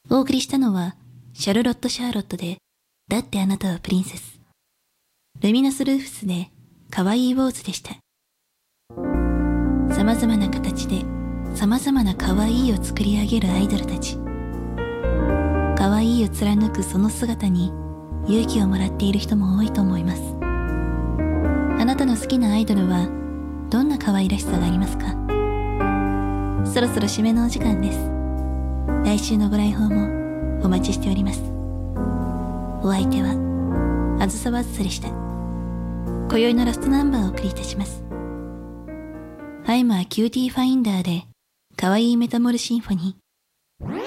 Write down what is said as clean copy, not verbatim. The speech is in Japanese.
お送りしたのは、シャルロット・シャーロットで、だってあなたはプリンセス。ルミナス・ルーフスで、かわいいウォーズでした。様々な形で、様々なかわいいを作り上げるアイドルたち。かわいいを貫くその姿に、勇気をもらっている人も多いと思います。あなたの好きなアイドルは、どんな可愛らしさがありますか？そろそろ締めのお時間です。来週のご来訪もお待ちしております。お相手はあずさわずさでした。今宵のラストナンバーをお送りいたします。I'm a Cutie Finder でかわいいメタモルシンフォニー。